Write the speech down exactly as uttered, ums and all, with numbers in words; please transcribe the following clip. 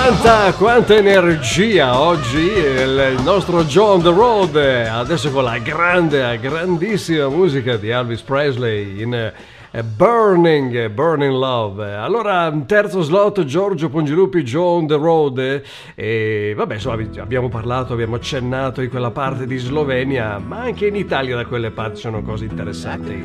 Quanta, quanta energia oggi il nostro Joe on the Road, adesso con la grande, grandissima musica di Elvis Presley in eh, Burning, Burning Love. Allora, terzo slot, Giorgio Pongilupi, Joe on the Road, e vabbè, insomma, abbiamo parlato, abbiamo accennato di quella parte di Slovenia, ma anche in Italia da quelle parti sono cose interessanti.